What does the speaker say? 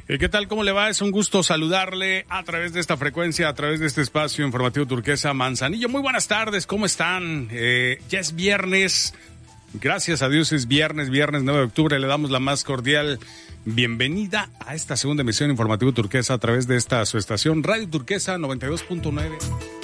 ¿Qué tal? ¿Cómo le va? Es un gusto saludarle a través de esta frecuencia, a través de este espacio informativo Turquesa Manzanillo. Muy buenas tardes, ¿cómo están? Ya es viernes, gracias a Dios es viernes 9 de octubre. Le damos la más cordial bienvenida a esta segunda emisión informativo Turquesa a través de esta su estación Radio Turquesa 92.9.